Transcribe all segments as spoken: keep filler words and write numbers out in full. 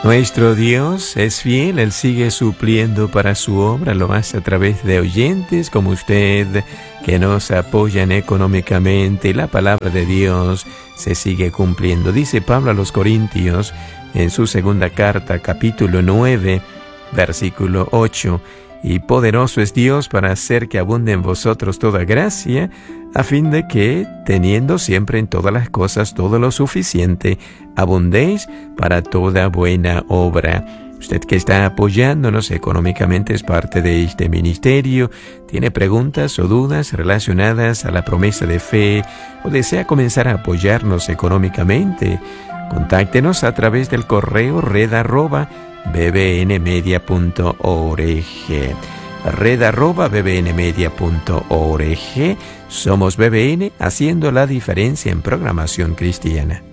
Nuestro Dios es fiel, Él sigue supliendo para su obra, lo hace a través de oyentes como usted, que nos apoyan económicamente, y la palabra de Dios se sigue cumpliendo. Dice Pablo a los Corintios, en su segunda carta, capítulo nueve, versículo ocho, y poderoso es Dios para hacer que abunde en vosotros toda gracia, a fin de que, teniendo siempre en todas las cosas todo lo suficiente, abundéis para toda buena obra. Usted que está apoyándonos económicamente es parte de este ministerio, tiene preguntas o dudas relacionadas a la promesa de fe o desea comenzar a apoyarnos económicamente, contáctenos a través del correo red arroba b b n media punto org. red arroba b b n media punto org. Somos B B N, haciendo la diferencia en programación cristiana.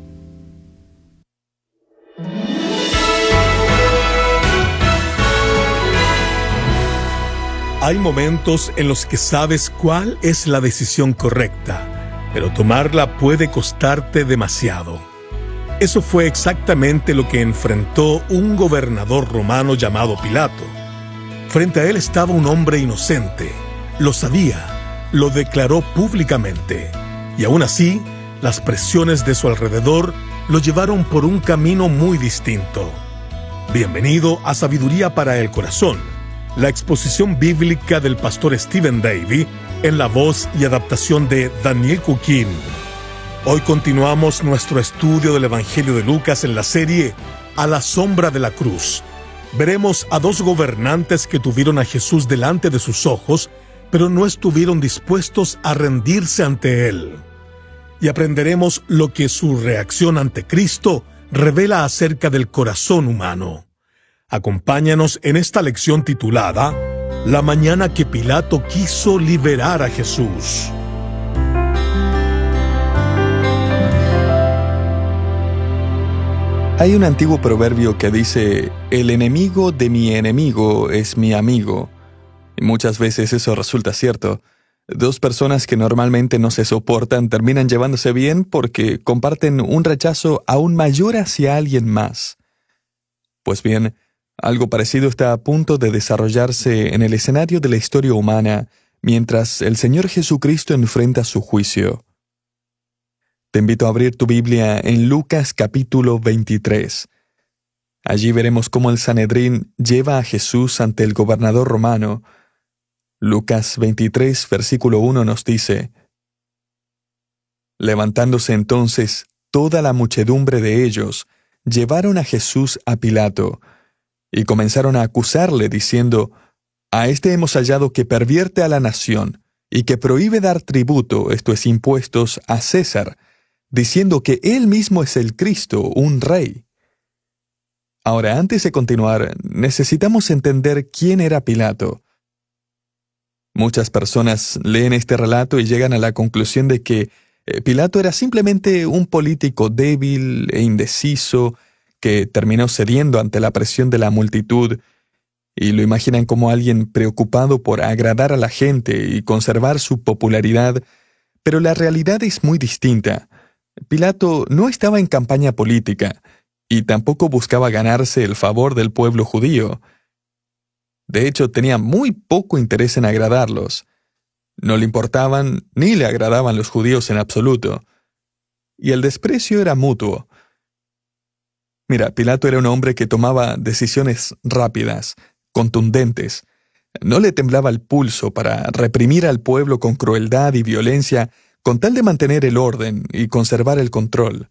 Hay momentos en los que sabes cuál es la decisión correcta, pero tomarla puede costarte demasiado. Eso fue exactamente lo que enfrentó un gobernador romano llamado Pilato. Frente a él estaba un hombre inocente. Lo sabía, lo declaró públicamente, y aún así, las presiones de su alrededor lo llevaron por un camino muy distinto. Bienvenido a Sabiduría para el Corazón, la exposición bíblica del pastor Stephen Davey, en la voz y adaptación de Daniel Cuquín. Hoy continuamos nuestro estudio del Evangelio de Lucas en la serie A la sombra de la cruz. Veremos a dos gobernantes que tuvieron a Jesús delante de sus ojos, pero no estuvieron dispuestos a rendirse ante Él. Y aprenderemos lo que su reacción ante Cristo revela acerca del corazón humano. Acompáñanos en esta lección titulada La mañana que Pilato quiso liberar a Jesús. Hay un antiguo proverbio que dice, el enemigo de mi enemigo es mi amigo. Y muchas veces eso resulta cierto. Dos personas que normalmente no se soportan terminan llevándose bien porque comparten un rechazo aún mayor hacia alguien más. Pues bien, algo parecido está a punto de desarrollarse en el escenario de la historia humana mientras el Señor Jesucristo enfrenta su juicio. Te invito a abrir tu Biblia en Lucas capítulo veintitrés. Allí veremos cómo el Sanedrín lleva a Jesús ante el gobernador romano. Lucas veintitrés, versículo uno nos dice, levantándose entonces toda la muchedumbre de ellos, llevaron a Jesús a Pilato, y comenzaron a acusarle, diciendo, a este hemos hallado que pervierte a la nación, y que prohíbe dar tributo, esto es impuestos, a César, diciendo que él mismo es el Cristo, un rey. Ahora, antes de continuar, necesitamos entender quién era Pilato. Muchas personas leen este relato y llegan a la conclusión de que eh, Pilato era simplemente un político débil e indeciso que terminó cediendo ante la presión de la multitud, y lo imaginan como alguien preocupado por agradar a la gente y conservar su popularidad, pero la realidad es muy distinta. Pilato no estaba en campaña política, y tampoco buscaba ganarse el favor del pueblo judío. De hecho, tenía muy poco interés en agradarlos. No le importaban ni le agradaban los judíos en absoluto. Y el desprecio era mutuo. Mira, Pilato era un hombre que tomaba decisiones rápidas, contundentes. No le temblaba el pulso para reprimir al pueblo con crueldad y violencia con tal de mantener el orden y conservar el control.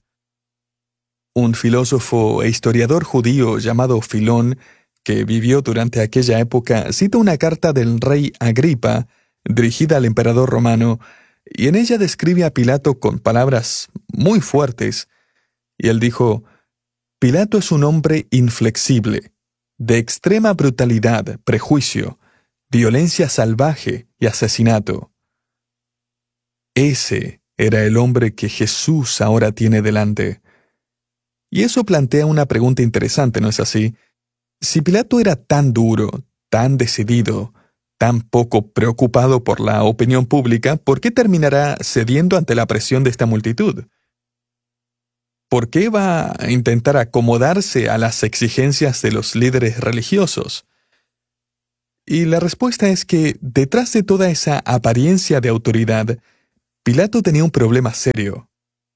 Un filósofo e historiador judío llamado Filón, que vivió durante aquella época, cita una carta del rey Agripa, dirigida al emperador romano, y en ella describe a Pilato con palabras muy fuertes, y él dijo, Pilato es un hombre inflexible, de extrema brutalidad, prejuicio, violencia salvaje y asesinato. Ese era el hombre que Jesús ahora tiene delante. Y eso plantea una pregunta interesante, ¿no es así? Si Pilato era tan duro, tan decidido, tan poco preocupado por la opinión pública, ¿por qué terminará cediendo ante la presión de esta multitud? ¿Por qué va a intentar acomodarse a las exigencias de los líderes religiosos? Y la respuesta es que, detrás de toda esa apariencia de autoridad, Pilato tenía un problema serio.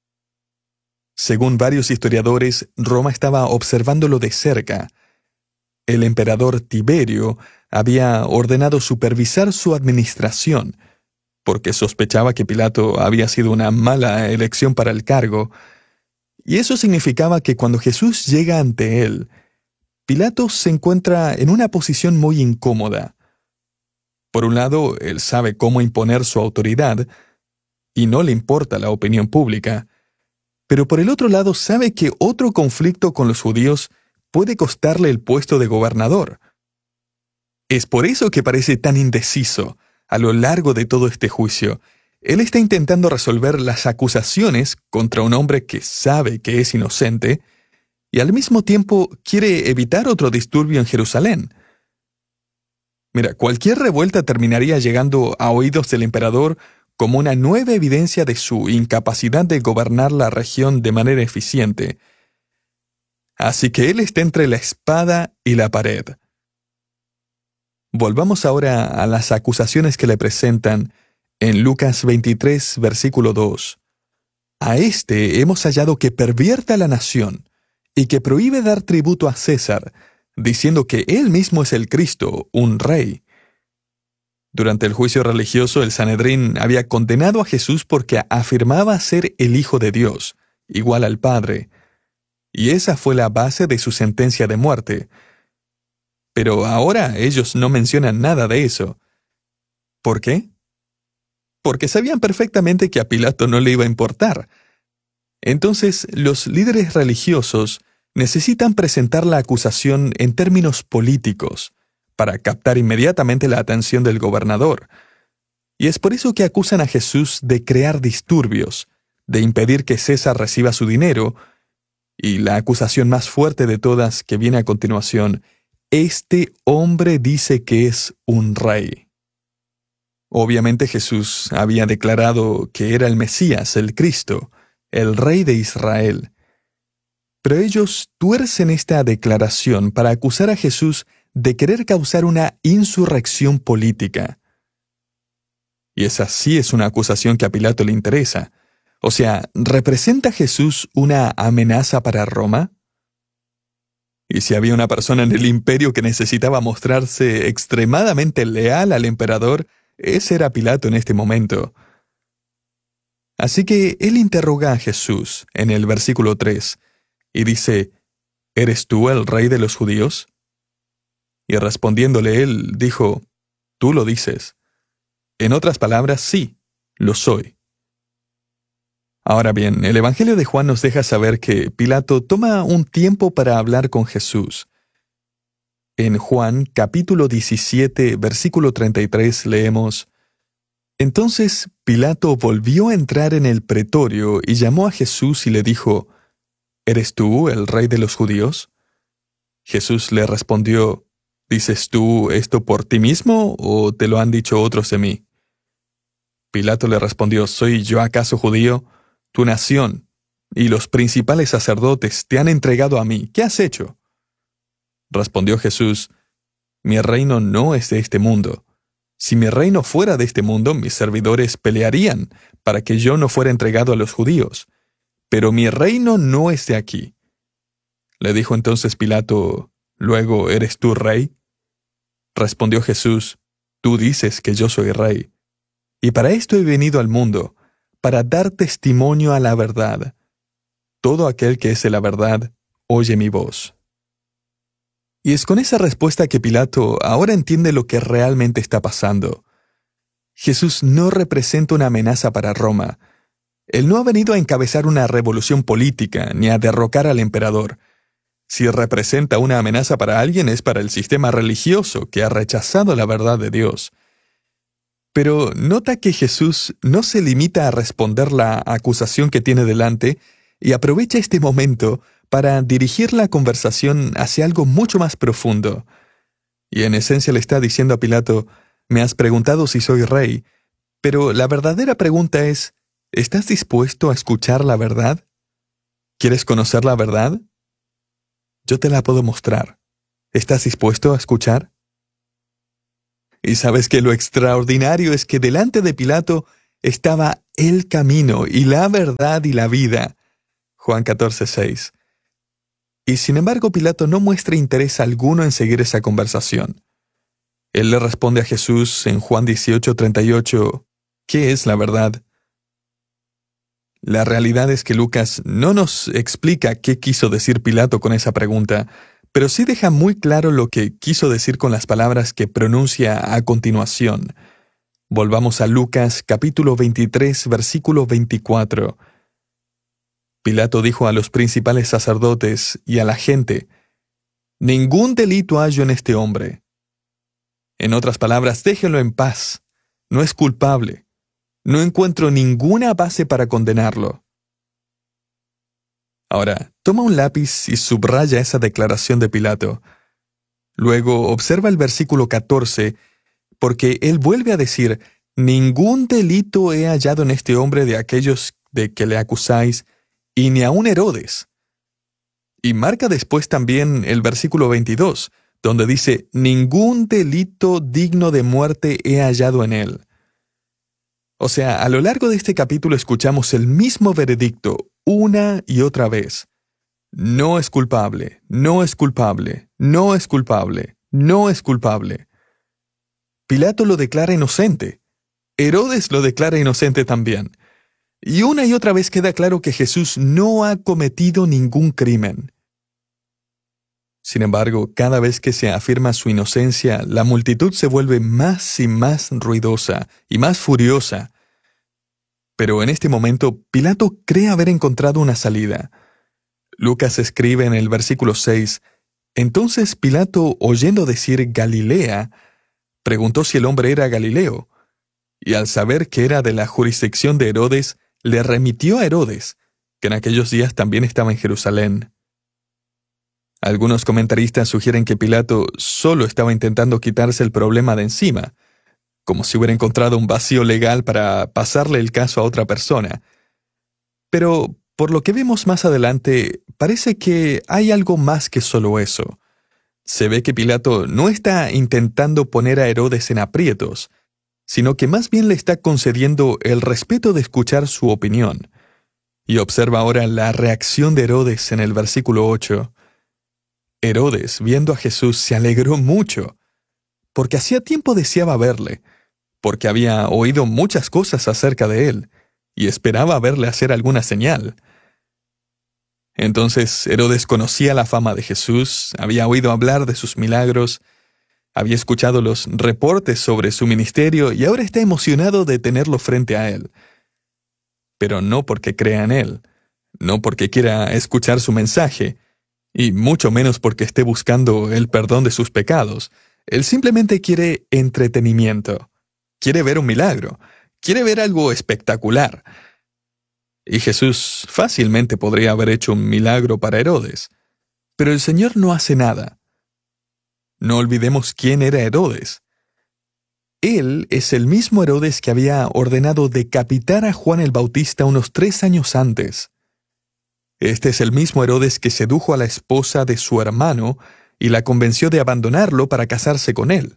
Según varios historiadores, Roma estaba observándolo de cerca. El emperador Tiberio había ordenado supervisar su administración, porque sospechaba que Pilato había sido una mala elección para el cargo, y eso significaba que cuando Jesús llega ante él, Pilato se encuentra en una posición muy incómoda. Por un lado, él sabe cómo imponer su autoridad, y no le importa la opinión pública, pero por el otro lado sabe que otro conflicto con los judíos puede costarle el puesto de gobernador. Es por eso que parece tan indeciso a lo largo de todo este juicio. Él está intentando resolver las acusaciones contra un hombre que sabe que es inocente y al mismo tiempo quiere evitar otro disturbio en Jerusalén. Mira, cualquier revuelta terminaría llegando a oídos del emperador como una nueva evidencia de su incapacidad de gobernar la región de manera eficiente. Así que él está entre la espada y la pared. Volvamos ahora a las acusaciones que le presentan en Lucas veintitrés, versículo dos. A este hemos hallado que pervierte a la nación y que prohíbe dar tributo a César, diciendo que él mismo es el Cristo, un rey. Durante el juicio religioso, el Sanedrín había condenado a Jesús porque afirmaba ser el Hijo de Dios, igual al Padre, y esa fue la base de su sentencia de muerte. Pero ahora ellos no mencionan nada de eso. ¿Por qué? Porque sabían perfectamente que a Pilato no le iba a importar. Entonces, los líderes religiosos necesitan presentar la acusación en términos políticos, para captar inmediatamente la atención del gobernador. Y es por eso que acusan a Jesús de crear disturbios, de impedir que César reciba su dinero, y la acusación más fuerte de todas que viene a continuación: este hombre dice que es un rey. Obviamente Jesús había declarado que era el Mesías, el Cristo, el Rey de Israel. Pero ellos tuercen esta declaración para acusar a Jesús de querer causar una insurrección política. Y esa sí es una acusación que a Pilato le interesa. O sea, ¿representa Jesús una amenaza para Roma? Y si había una persona en el imperio que necesitaba mostrarse extremadamente leal al emperador, ese era Pilato en este momento. Así que él interroga a Jesús en el versículo tres y dice: ¿Eres tú el rey de los judíos? Y respondiéndole él, dijo: Tú lo dices. En otras palabras, sí, lo soy. Ahora bien, el Evangelio de Juan nos deja saber que Pilato toma un tiempo para hablar con Jesús. En Juan, capítulo diecisiete, versículo treinta y tres, leemos: Entonces Pilato volvió a entrar en el pretorio y llamó a Jesús y le dijo: ¿Eres tú el rey de los judíos? Jesús le respondió: ¿Dices tú esto por ti mismo o te lo han dicho otros de mí? Pilato le respondió: ¿Soy yo acaso judío? Tu nación y los principales sacerdotes te han entregado a mí. ¿Qué has hecho? Respondió Jesús: Mi reino no es de este mundo. Si mi reino fuera de este mundo, mis servidores pelearían para que yo no fuera entregado a los judíos. Pero mi reino no es de aquí. Le dijo entonces Pilato: ¿Luego eres tú rey? Respondió Jesús: Tú dices que yo soy rey. Y para esto he venido al mundo, para dar testimonio a la verdad. Todo aquel que es de la verdad, oye mi voz. Y es con esa respuesta que Pilato ahora entiende lo que realmente está pasando. Jesús no representa una amenaza para Roma. Él no ha venido a encabezar una revolución política ni a derrocar al emperador. Si representa una amenaza para alguien es para el sistema religioso que ha rechazado la verdad de Dios. Pero nota que Jesús no se limita a responder la acusación que tiene delante y aprovecha este momento para dirigir la conversación hacia algo mucho más profundo. Y en esencia le está diciendo a Pilato: me has preguntado si soy rey, pero la verdadera pregunta es: ¿estás dispuesto a escuchar la verdad? ¿Quieres conocer la verdad? Yo te la puedo mostrar. ¿Estás dispuesto a escuchar? Y sabes que lo extraordinario es que delante de Pilato estaba el camino y la verdad y la vida. Juan catorce, seis. Y sin embargo Pilato no muestra interés alguno en seguir esa conversación. Él le responde a Jesús en Juan dieciocho, treinta y ocho, ¿qué es la verdad? La realidad es que Lucas no nos explica qué quiso decir Pilato con esa pregunta, pero sí deja muy claro lo que quiso decir con las palabras que pronuncia a continuación. Volvamos a Lucas capítulo veintitrés, versículo veinticuatro. Pilato dijo a los principales sacerdotes y a la gente, «Ningún delito hallo en este hombre». En otras palabras, déjenlo en paz. No es culpable. No encuentro ninguna base para condenarlo. Ahora, toma un lápiz y subraya esa declaración de Pilato. Luego observa el versículo catorce, porque él vuelve a decir, «Ningún delito he hallado en este hombre de aquellos de que le acusáis, y ni aun Herodes». Y marca después también el versículo veintidós, donde dice, «Ningún delito digno de muerte he hallado en él». O sea, a lo largo de este capítulo escuchamos el mismo veredicto una y otra vez. No es culpable, no es culpable, no es culpable, no es culpable. Pilato lo declara inocente. Herodes lo declara inocente también. Y una y otra vez queda claro que Jesús no ha cometido ningún crimen. Sin embargo, cada vez que se afirma su inocencia, la multitud se vuelve más y más ruidosa y más furiosa. Pero en este momento, Pilato cree haber encontrado una salida. Lucas escribe en el versículo seis, «Entonces Pilato, oyendo decir Galilea, preguntó si el hombre era Galileo, y al saber que era de la jurisdicción de Herodes, le remitió a Herodes, que en aquellos días también estaba en Jerusalén». Algunos comentaristas sugieren que Pilato solo estaba intentando quitarse el problema de encima, como si hubiera encontrado un vacío legal para pasarle el caso a otra persona. Pero, por lo que vemos más adelante, parece que hay algo más que solo eso. Se ve que Pilato no está intentando poner a Herodes en aprietos, sino que más bien le está concediendo el respeto de escuchar su opinión. Y observa ahora la reacción de Herodes en el versículo ocho. Herodes, viendo a Jesús, se alegró mucho, porque hacía tiempo deseaba verle, porque había oído muchas cosas acerca de él, y esperaba verle hacer alguna señal. Entonces Herodes conocía la fama de Jesús, había oído hablar de sus milagros, había escuchado los reportes sobre su ministerio y ahora está emocionado de tenerlo frente a él. Pero no porque crea en él, no porque quiera escuchar su mensaje, y mucho menos porque esté buscando el perdón de sus pecados. Él simplemente quiere entretenimiento. Quiere ver un milagro. Quiere ver algo espectacular. Y Jesús fácilmente podría haber hecho un milagro para Herodes. Pero el Señor no hace nada. No olvidemos quién era Herodes. Él es el mismo Herodes que había ordenado decapitar a Juan el Bautista unos tres años antes. Este es el mismo Herodes que sedujo a la esposa de su hermano y la convenció de abandonarlo para casarse con él.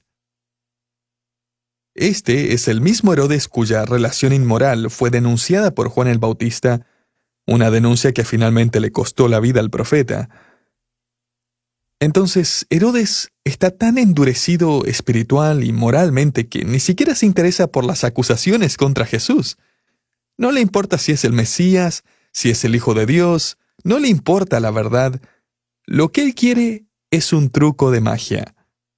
Este es el mismo Herodes cuya relación inmoral fue denunciada por Juan el Bautista, una denuncia que finalmente le costó la vida al profeta. Entonces, Herodes está tan endurecido espiritual y moralmente que ni siquiera se interesa por las acusaciones contra Jesús. No le importa si es el Mesías, si es el Hijo de Dios, no le importa la verdad. Lo que él quiere es un truco de magia.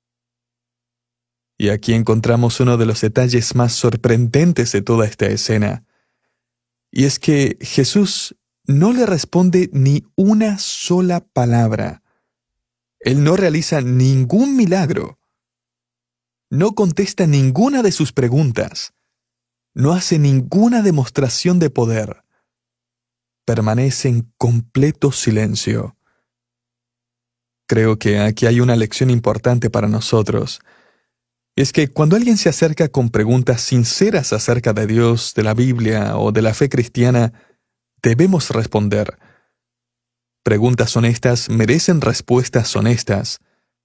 Y aquí encontramos uno de los detalles más sorprendentes de toda esta escena. Y es que Jesús no le responde ni una sola palabra. Él no realiza ningún milagro. No contesta ninguna de sus preguntas. No hace ninguna demostración de poder. Permanece en completo silencio. Creo que aquí hay una lección importante para nosotros. Es que cuando alguien se acerca con preguntas sinceras acerca de Dios, de la Biblia o de la fe cristiana, debemos responder. preguntas honestas merecen respuestas honestas.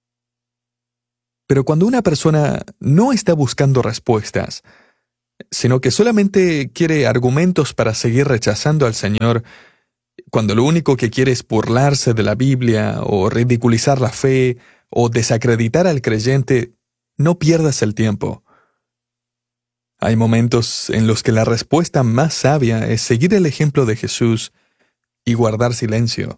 Pero cuando una persona no está buscando respuestas, sino que solamente quiere argumentos para seguir rechazando al Señor, cuando lo único que quiere es burlarse de la Biblia o ridiculizar la fe o desacreditar al creyente, no pierdas el tiempo. Hay momentos en los que la respuesta más sabia es seguir el ejemplo de Jesús y guardar silencio.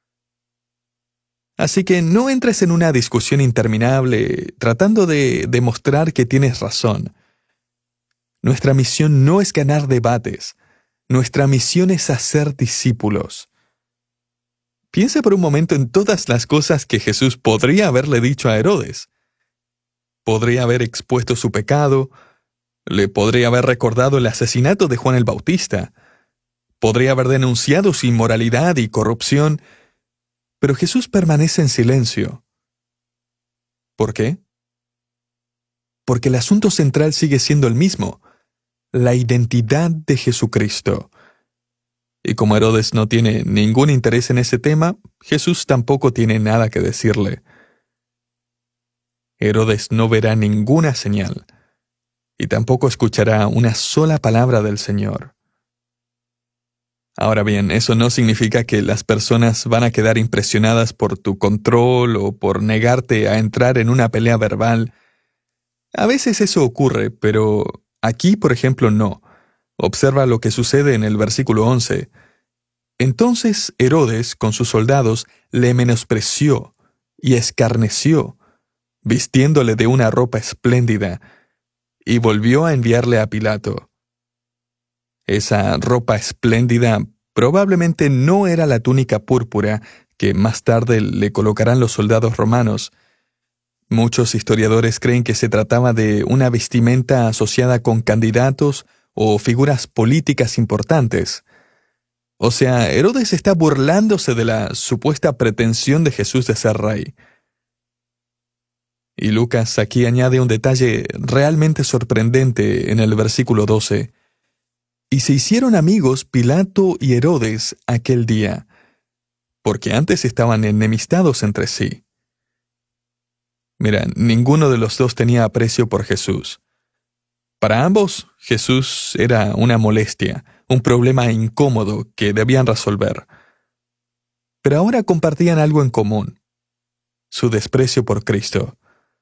Así que no entres en una discusión interminable tratando de demostrar que tienes razón. Nuestra misión no es ganar debates. Nuestra misión es hacer discípulos. Piensa por un momento en todas las cosas que Jesús podría haberle dicho a Herodes. Podría haber expuesto su pecado, le podría haber recordado el asesinato de Juan el Bautista, podría haber denunciado su inmoralidad y corrupción, pero Jesús permanece en silencio. ¿Por qué? Porque el asunto central sigue siendo el mismo, la identidad de Jesucristo. Y como Herodes no tiene ningún interés en ese tema, Jesús tampoco tiene nada que decirle. Herodes no verá ninguna señal, y tampoco escuchará una sola palabra del Señor. Ahora bien, eso no significa que las personas van a quedar impresionadas por tu control o por negarte a entrar en una pelea verbal. A veces eso ocurre, pero aquí, por ejemplo, no. Observa lo que sucede en el versículo once. Entonces Herodes, con sus soldados, le menospreció y escarneció, vistiéndole de una ropa espléndida, y volvió a enviarle a Pilato. Esa ropa espléndida probablemente no era la túnica púrpura que más tarde le colocarán los soldados romanos. Muchos historiadores creen que se trataba de una vestimenta asociada con candidatos o figuras políticas importantes. O sea, Herodes está burlándose de la supuesta pretensión de Jesús de ser rey. Y Lucas aquí añade un detalle realmente sorprendente en el versículo doce. Y se hicieron amigos Pilato y Herodes aquel día, porque antes estaban enemistados entre sí. Mira, ninguno de los dos tenía aprecio por Jesús. Para ambos, Jesús era una molestia, un problema incómodo que debían resolver. Pero ahora compartían algo en común: su desprecio por Cristo.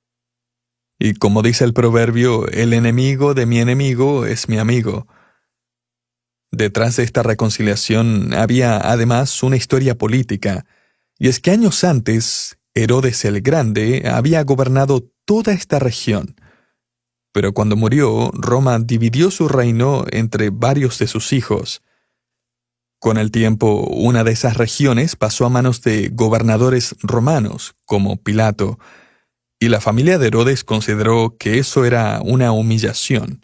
Y como dice el proverbio, el enemigo de mi enemigo es mi amigo. Detrás de esta reconciliación había además una historia política, y es que años antes, Herodes el Grande había gobernado toda esta región. Pero cuando murió, Roma dividió su reino entre varios de sus hijos. Con el tiempo, una de esas regiones pasó a manos de gobernadores romanos, como Pilato, y la familia de Herodes consideró que eso era una humillación.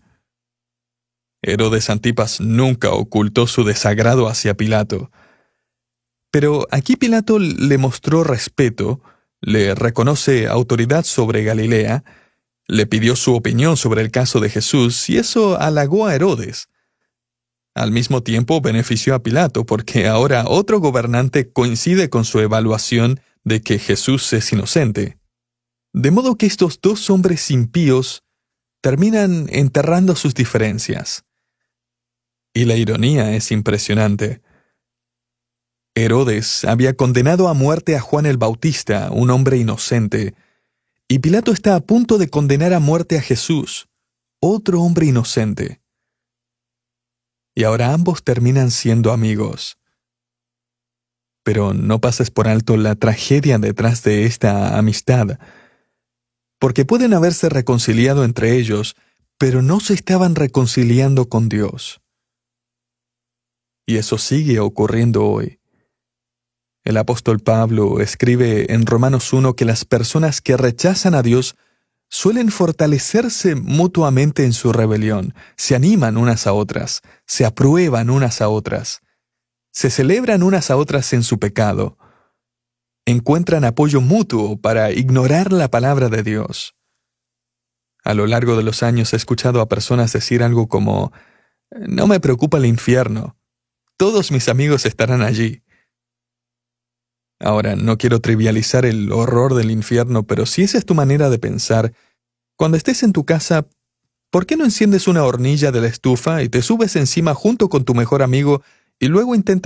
Herodes Antipas nunca ocultó su desagrado hacia Pilato. Pero aquí Pilato le mostró respeto, le reconoce autoridad sobre Galilea, le pidió su opinión sobre el caso de Jesús, y eso halagó a Herodes. Al mismo tiempo benefició a Pilato, porque ahora otro gobernante coincide con su evaluación de que Jesús es inocente. De modo que estos dos hombres impíos terminan enterrando sus diferencias. Y la ironía es impresionante. Herodes había condenado a muerte a Juan el Bautista, un hombre inocente, y Pilato está a punto de condenar a muerte a Jesús, otro hombre inocente. Y ahora ambos terminan siendo amigos. Pero no pases por alto la tragedia detrás de esta amistad, porque pueden haberse reconciliado entre ellos, pero no se estaban reconciliando con Dios. Y eso sigue ocurriendo hoy. El apóstol Pablo escribe en Romanos uno que las personas que rechazan a Dios suelen fortalecerse mutuamente en su rebelión, se animan unas a otras, se aprueban unas a otras, se celebran unas a otras en su pecado, encuentran apoyo mutuo para ignorar la palabra de Dios. A lo largo de los años he escuchado a personas decir algo como: no me preocupa el infierno, todos mis amigos estarán allí. Ahora, no quiero trivializar el horror del infierno, pero si esa es tu manera de pensar, cuando estés en tu casa, ¿por qué no enciendes una hornilla de la estufa y te subes encima junto con tu mejor amigo y luego intentas